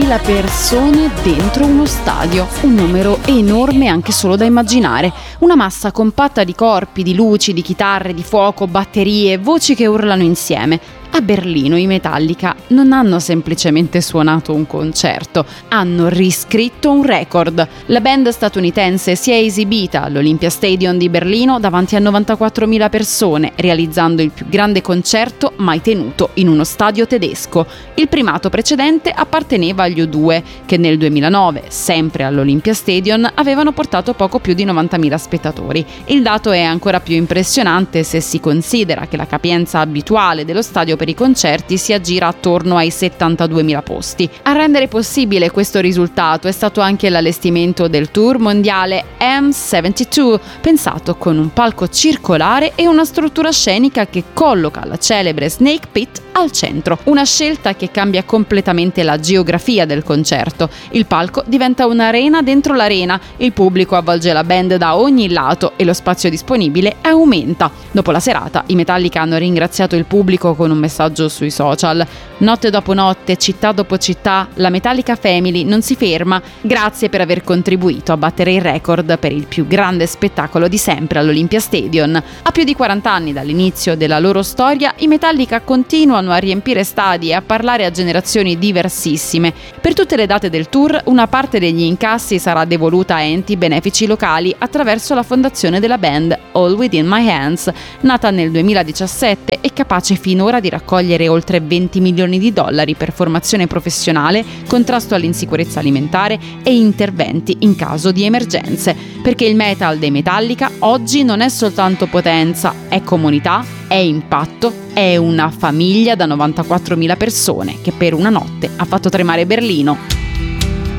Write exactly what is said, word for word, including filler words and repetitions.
duemilamila persone dentro uno stadio, un numero enorme anche solo da immaginare, una massa compatta di corpi, di luci, di chitarre, di fuoco, batterie, voci che urlano insieme. A Berlino i Metallica non hanno semplicemente suonato un concerto, hanno riscritto un record. La band statunitense si è esibita all'Olympia Stadium di Berlino davanti a novantaquattromila persone, realizzando il più grande concerto mai tenuto in uno stadio tedesco. Il primato precedente apparteneva agli U due, che nel duemilanove, sempre all'Olympia Stadium, avevano portato poco più di novantamila spettatori. Il dato è ancora più impressionante se si considera che la capienza abituale dello stadio per i concerti si aggira attorno ai settantaduemila posti. A rendere possibile questo risultato è stato anche l'allestimento del tour mondiale M settantadue, pensato con un palco circolare e una struttura scenica che colloca la celebre Snake Pit al centro, una scelta che cambia completamente la geografia del concerto. Il palco diventa un'arena dentro l'arena, il pubblico avvolge la band da ogni lato e lo spazio disponibile aumenta. Dopo la serata, i Metallica hanno ringraziato il pubblico con un messaggio sui social. Notte dopo notte, città dopo città, la Metallica Family non si ferma. Grazie per aver contribuito a battere il record per il più grande spettacolo di sempre all'Olympia Stadium. A più di quaranta anni dall'inizio della loro storia, i Metallica continuano a riempire stadi e a parlare a generazioni diversissime. Per tutte le date del tour, una parte degli incassi sarà devoluta a enti benefici locali attraverso la fondazione della band All Within My Hands, nata nel duemiladiciassette e capace finora di raccogliere oltre venti milioni di dollari per formazione professionale, contrasto all'insicurezza alimentare e interventi in caso di emergenze. Perché il metal dei Metallica oggi non è soltanto potenza, è comunità, è impatto, è una famiglia da novantaquattromila persone che per una notte ha fatto tremare Berlino.